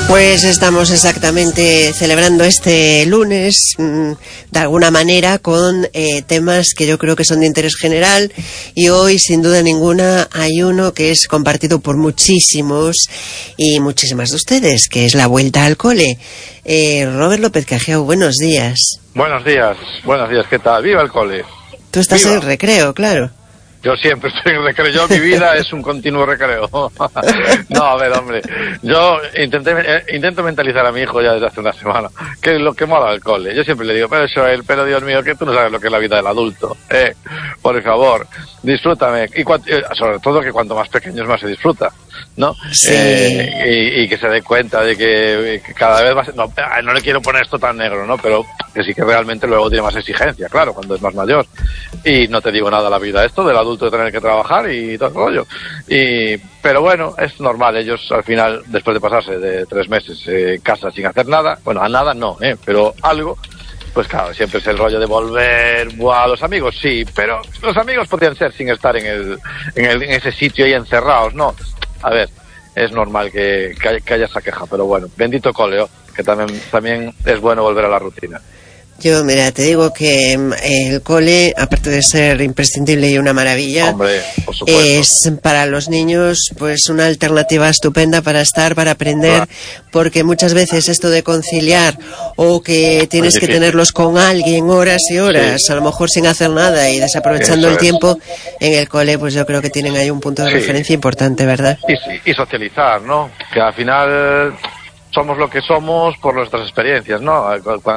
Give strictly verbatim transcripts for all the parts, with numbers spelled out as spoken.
Pues estamos exactamente celebrando este lunes, mmm, de alguna manera, con eh, temas que yo creo que son de interés general, y hoy, sin duda ninguna, hay uno que es compartido por muchísimos y muchísimas de ustedes, que es la vuelta al cole. Eh, Robert López Cajiao, buenos días. Buenos días, buenos días, ¿qué tal? ¡Viva el cole! Tú estás ¡Viva! en el recreo, claro. Yo siempre estoy en recreo, yo, mi vida es un continuo recreo. No, a ver, hombre, yo intenté, eh, intento mentalizar a mi hijo ya desde hace una semana, que es lo que mola el cole. Yo siempre le digo, pero eso él, pero Dios mío, que tú no sabes lo que es la vida del adulto. Eh, por favor, disfrútame. Y cuant, sobre todo que cuanto más pequeños más se disfruta, ¿no? Sí. Eh, y, y que se dé cuenta de que, que cada vez más, no, no le quiero poner esto tan negro, ¿no? Pero que sí que realmente luego tiene más exigencia, claro, cuando es más mayor. Y no te digo nada de la vida esto, del adulto de tener que trabajar y todo el rollo. Y, pero bueno, es normal, ellos al final, después de pasarse de tres meses en eh, casa sin hacer nada, bueno, a nada no, ¿eh? Pero algo, pues claro, siempre es el rollo de volver, buah, los amigos sí, pero los amigos podrían ser sin estar en el, en el, en ese sitio ahí encerrados, ¿no? A ver, es normal que, que, haya, que haya esa queja, pero bueno, bendito coleo, que también, también es bueno volver a la rutina. Yo, mira, te digo que el cole, aparte de ser imprescindible y una maravilla, Hombre, por supuesto, es para los niños pues una alternativa estupenda para estar, para aprender, claro. Porque muchas veces esto de conciliar o que tienes que difícil. tenerlos con alguien horas y horas, Sí. a lo mejor sin hacer nada y desaprovechando Eso el es. tiempo, en el cole pues yo creo que tienen ahí un punto de Sí. referencia importante, ¿verdad? Y, y socializar, ¿no? Que al final somos lo que somos por nuestras experiencias, ¿no?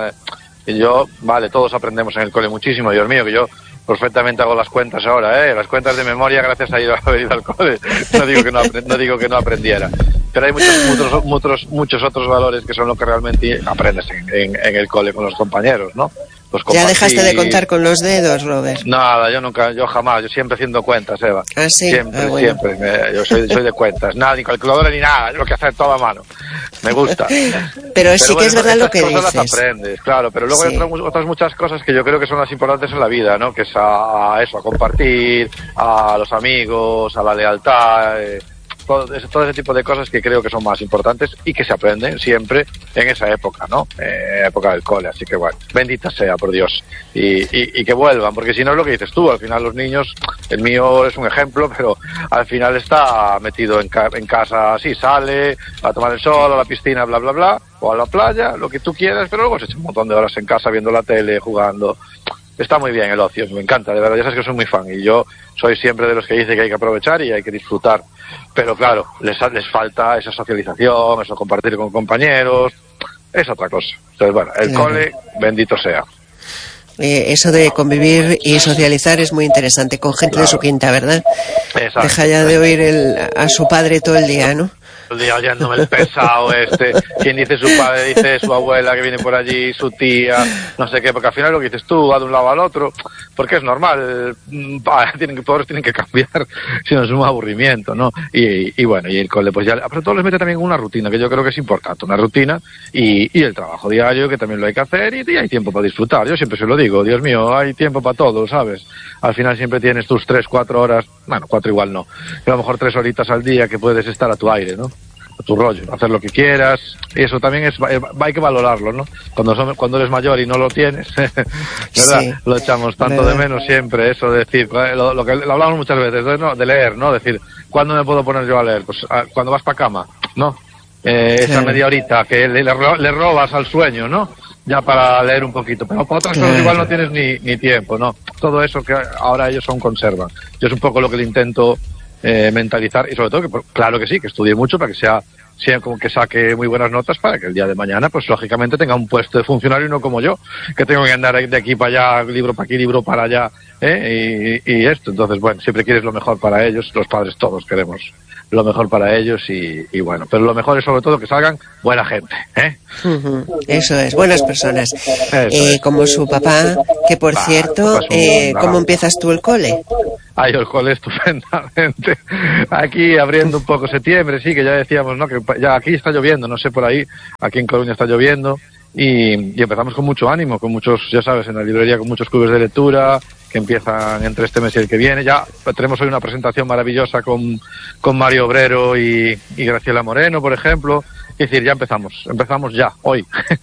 Y yo, vale, todos aprendemos en el cole muchísimo, Dios mío, que yo perfectamente hago las cuentas ahora, ¿eh? Las cuentas de memoria gracias a ir a haber ido al cole. No digo que no, aprend- no digo que no aprendiera. Pero hay muchos, muchos, muchos, muchos otros valores que son lo que realmente aprendes en, en, en el cole con los compañeros, ¿no? Pues ¿Ya dejaste de contar con los dedos, Robert? Nada, yo nunca, yo jamás, yo siempre haciendo cuentas, Eva. ¿Ah, sí? Siempre, Ah, bueno. siempre. Me, yo soy, soy de cuentas. Nada, ni calculadora ni nada, yo lo que hacer todo a mano. Me gusta. Pero, Pero sí que bueno, es verdad lo que estas cosas dices. las aprendes, claro, pero luego Sí. hay otras, otras muchas cosas que yo creo que son las importantes en la vida, ¿no? Que es a, a eso, a compartir, a los amigos, a la lealtad, eh, todo, ese, todo ese tipo de cosas que creo que son más importantes y que se aprenden siempre en esa época, ¿no? Eh, época del cole, así que bueno, bendita sea, por Dios, y, y, y que vuelvan, porque si no es lo que dices tú, al final los niños, el mío es un ejemplo, pero al final está metido en, ca- en casa, sí, sale a tomar el sol, a la piscina, bla, bla, bla, o a la playa, lo que tú quieras, pero luego se echa un montón de horas en casa viendo la tele, jugando. Está muy bien el ocio, me encanta, de verdad, ya sabes que soy muy fan y yo soy siempre de los que dice que hay que aprovechar y hay que disfrutar, pero claro, les, les falta esa socialización, eso compartir con compañeros, es otra cosa. Entonces, bueno, el Claro. cole, bendito sea. Eh, eso de convivir y socializar es muy interesante con gente Claro. de su quinta, ¿verdad? Exacto. Deja ya de oír el, a su padre todo el día, ¿no? El día oyéndome el pesado este, quien dice su padre, dice su abuela que viene por allí, su tía, no sé qué, porque al final lo que dices tú va de un lado al otro, porque es normal, mm, pa, tienen que, todos tienen que cambiar, si no es un aburrimiento, ¿no? Y, y bueno, y el cole pues ya, pero todo les mete también una rutina, que yo creo que es importante, una rutina, y, y el trabajo diario, que también lo hay que hacer, y, y hay tiempo para disfrutar, yo siempre se lo digo, Dios mío, hay tiempo para todo, ¿sabes? Al final siempre tienes tus tres, cuatro horas, bueno, cuatro igual no, pero a lo mejor tres horitas al día que puedes estar a tu aire, ¿no? A tu rollo, hacer lo que quieras, y eso también es, hay que valorarlo, ¿no? Cuando son, cuando eres mayor y no lo tienes, ¿verdad? Sí, Lo echamos tanto verdad. de menos siempre, eso de decir, lo, lo que lo hablamos muchas veces, de, ¿no? de leer, ¿no? Decir, ¿cuándo me puedo poner yo a leer? Pues a, cuando vas para cama, ¿no? Eh, esa Claro. media horita que le, le, le robas al sueño, ¿no? Ya para leer un poquito, pero para otras Claro. cosas igual no tienes ni, ni tiempo, ¿no? Todo eso que ahora ellos aún conservan. Yo es un poco lo que le intento eh, mentalizar y sobre todo que, claro que sí, que estudie mucho para que sea, sea como que saque muy buenas notas para que el día de mañana, pues lógicamente tenga un puesto de funcionario y no como yo, que tengo que andar de aquí para allá, libro para aquí, libro para allá, ¿eh? y, y esto. Entonces, bueno, siempre quieres lo mejor para ellos, los padres todos queremos lo mejor para ellos y, y bueno, pero lo mejor es sobre todo que salgan buena gente, ¿eh? Uh-huh. Eso es, buenas personas. Eso Eh, es. como su papá, que por Ah, cierto, papá es un eh, ¿cómo naranja. empiezas tú el cole? Ay, el cole estupendamente. Aquí abriendo un poco septiembre, sí, que ya decíamos, ¿no? Que ya aquí está lloviendo, no sé por ahí, aquí en Coruña está lloviendo y, y empezamos con mucho ánimo, con muchos, ya sabes, en la librería con muchos clubes de lectura que empiezan entre este mes y el que viene. Ya tenemos hoy una presentación maravillosa con, con Mario Obrero y, y Graciela Moreno, por ejemplo. Es decir, ya empezamos, empezamos ya, hoy.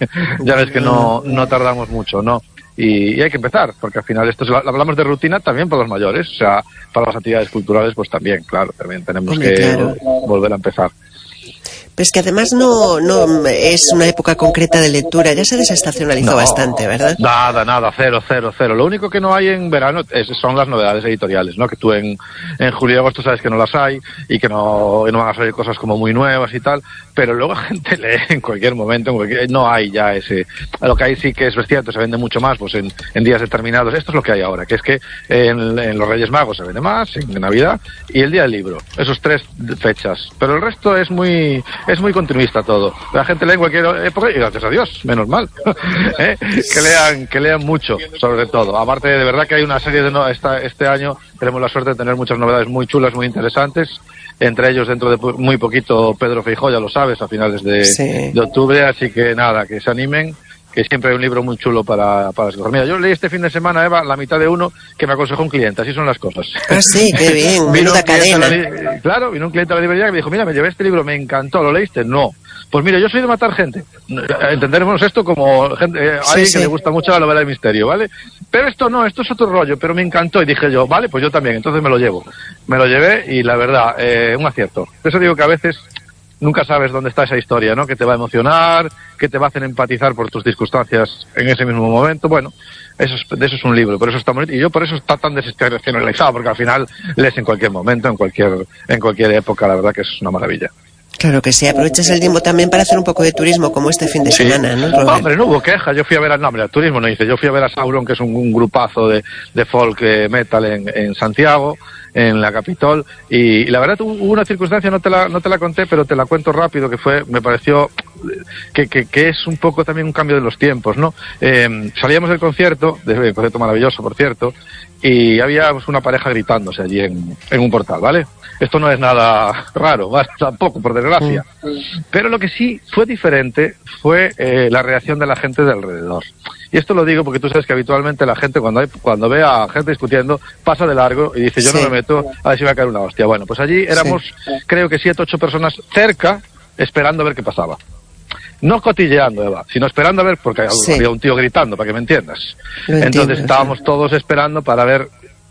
Ya ves que no, no tardamos mucho, ¿no? Y, y hay que empezar, porque al final esto es, hablamos de rutina también para los mayores, o sea, para las actividades culturales pues también, claro, también tenemos Hombre, que claro. volver a empezar. Pero es que además no, no es una época concreta de lectura, ya se desestacionalizó no, bastante, ¿verdad? Nada, nada, cero, cero, cero. Lo único que no hay en verano es, son las novedades editoriales, ¿no? Que tú en, en julio y agosto sabes que no las hay y que no, y no van a salir cosas como muy nuevas y tal, pero luego la gente lee en cualquier momento, en cualquier, no hay ya ese... Lo que hay sí que es cierto, se vende mucho más pues en, en días determinados. Esto es lo que hay ahora, que es que en, en los Reyes Magos se vende más, en Navidad y el Día del Libro, esos tres fechas. Pero el resto es muy... es muy continuista todo. La gente lee en cualquier época y gracias a Dios, menos mal. ¿Eh? Que lean, que lean mucho, sobre todo. Aparte, de verdad que hay una serie de no, esta, este año tenemos la suerte de tener muchas novedades muy chulas, muy interesantes. Entre ellos, dentro de muy poquito, Pedro Feijóo, ya lo sabes, a finales de, sí. de octubre, así que nada, que se animen, que siempre hay un libro muy chulo para, para escoger. Mira, yo leí este fin de semana, Eva, la mitad de uno que me aconsejó un cliente, así son las cosas. Ah, sí, qué bien, menuda cadena. La, claro, vino un cliente a la librería que me dijo, mira, me llevé este libro, me encantó, ¿lo leíste? No. Pues mira, yo soy de matar gente. Entenderemos esto como gente, eh, sí, alguien sí. que le gusta mucho la novela de misterio, ¿vale? Pero esto no, esto es otro rollo, pero me encantó y dije yo, vale, pues yo también, entonces me lo llevo. Me lo llevé y la verdad, eh, un acierto. Por eso digo que a veces nunca sabes dónde está esa historia, ¿no? Que te va a emocionar, que te va a hacer empatizar por tus circunstancias en ese mismo momento. Bueno, eso es, de eso es un libro, por eso está bonito. Y yo por eso está tan desestacionalizado, porque al final lees en cualquier momento, en cualquier, en cualquier época, la verdad que es una maravilla. Claro que sí, aprovechas el tiempo también para hacer un poco de turismo, como este fin de sí. semana, ¿no, Robert? Hombre, no hubo queja, yo fui a ver a, no, hombre, el turismo no hice, yo fui a ver a Sauron, que es un, un grupazo de, de folk metal en, en Santiago, en la Capitol, y, y la verdad hubo una circunstancia, no te la, no te la conté, pero te la cuento rápido, que fue, me pareció que, que, que es un poco también un cambio de los tiempos, ¿no? Eh, salíamos del concierto, del concierto maravilloso, por cierto, y había pues, una pareja gritándose allí en, en un portal, ¿vale? Esto no es nada raro, ¿vale? Tampoco, por desgracia. Pero lo que sí fue diferente fue eh, la reacción de la gente de alrededor. Y esto lo digo porque tú sabes que habitualmente la gente cuando hay, cuando ve a gente discutiendo pasa de largo y dice yo sí. no me meto a ver si va a caer una hostia. Bueno, pues allí éramos sí. creo que siete, ocho personas cerca esperando a ver qué pasaba. No cotilleando, Eva, sino esperando a ver, porque sí. había un tío gritando, para que me entiendas. Lo Entonces entiendo, estábamos sí. todos esperando para ver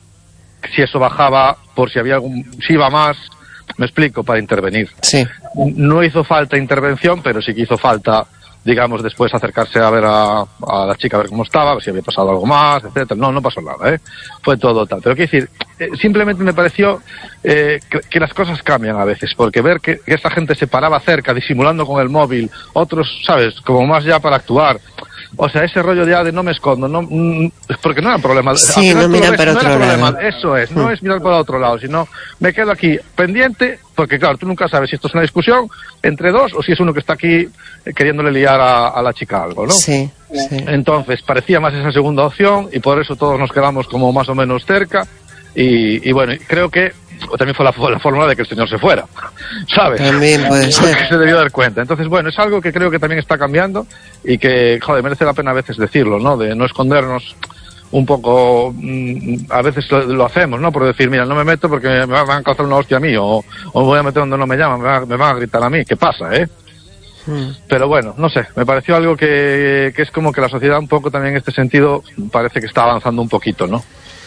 si eso bajaba, por si había algún, si iba más, me explico, para intervenir. Sí. No hizo falta intervención, pero sí que hizo falta, digamos, después acercarse a ver a, a la chica, a ver cómo estaba, a ver si había pasado algo más, etcétera. No, no pasó nada, ¿eh? Fue todo tal. Pero quiero decir, eh, simplemente me pareció eh, que, que las cosas cambian a veces, porque ver que, que esta gente se paraba cerca, disimulando con el móvil, otros, ¿sabes?, como más ya para actuar. O sea, ese rollo ya de no me escondo, no, mm, porque no era problema. Sí, no miran para no otro problema, lado. Eso es, no mm. es mirar para otro lado, sino me quedo aquí pendiente, porque claro, tú nunca sabes si esto es una discusión entre dos o si es uno que está aquí queriéndole liar a, a la chica algo, ¿no? Sí, sí. Entonces, parecía más esa segunda opción y por eso todos nos quedamos como más o menos cerca y, y bueno, creo que también fue la, la fórmula de que el señor se fuera, ¿sabes? También puede ser. Que se debió dar cuenta. Entonces, bueno, es algo que creo que también está cambiando y que, joder, merece la pena a veces decirlo, ¿no? De no escondernos un poco, mmm, a veces lo, lo hacemos, ¿no? Por decir, mira, no me meto porque me van a causar una hostia a mí o, o me voy a meter donde no me llaman, me, va, me van a gritar a mí. ¿Qué pasa, eh? Hmm. Pero bueno, no sé, me pareció algo que, que es como que la sociedad un poco también en este sentido parece que está avanzando un poquito, ¿no?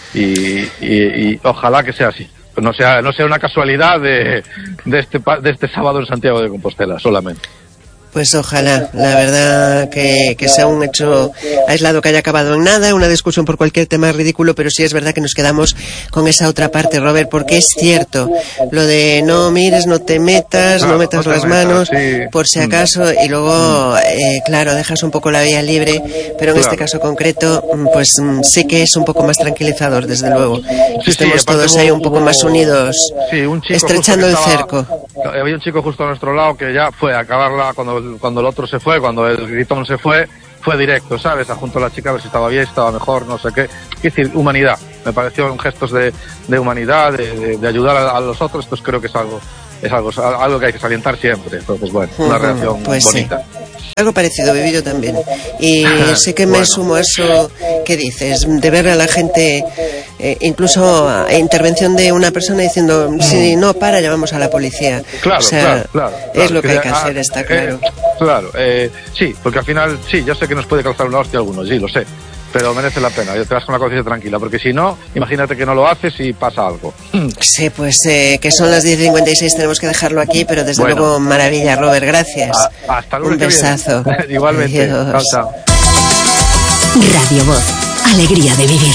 Y, y, y ojalá que sea así. No sea, no sea una casualidad de, de, este, de este sábado en Santiago de Compostela, solamente. Pues ojalá, la verdad que, que sea un hecho aislado que haya acabado en nada, una discusión por cualquier tema ridículo, pero sí es verdad que nos quedamos con esa otra parte, Robert, porque es cierto, lo de no mires, no te metas, no, no metas no las metas, manos, sí. por si acaso, y luego, eh, claro, dejas un poco la vía libre, pero en claro. este caso concreto, pues sí que es un poco más tranquilizador, desde luego. Sí, Estemos sí, todos hubo, ahí un poco hubo, más unidos, sí, un chico estrechando el estaba, cerco. Había un chico justo a nuestro lado que ya fue a acabarla cuando cuando el otro se fue, cuando el gritón se fue, fue directo, ¿sabes? A junto a la chica a ver si estaba bien, si estaba mejor, no sé qué. Es decir, humanidad. Me pareció un gestos de, de humanidad, de, de, de ayudar a, a los otros, pues creo que es algo, es algo, algo que hay que salientar siempre. Entonces, bueno, una reacción pues bonita. Sí. Algo parecido viví yo también. Y sí que me bueno. sumo a eso que dices, de ver a la gente eh, incluso a intervención de una persona diciendo, si no para, llamamos a la policía. Claro, o sea, claro, claro, claro. Es lo que, que hay que ah, hacer, está eh, claro. Claro, eh, sí, porque al final, sí, yo sé que nos puede causar una hostia a algunos, sí, lo sé. Pero merece la pena, te vas con la conciencia tranquila, porque si no, imagínate que no lo haces y pasa algo. Sí, pues eh, que son las diez cincuenta y seis, tenemos que dejarlo aquí, pero desde bueno. luego, maravilla, Robert, gracias. A, hasta luego. Un besazo. Igualmente. Adiós. Chao, chao. Radio Voz, alegría de vivir.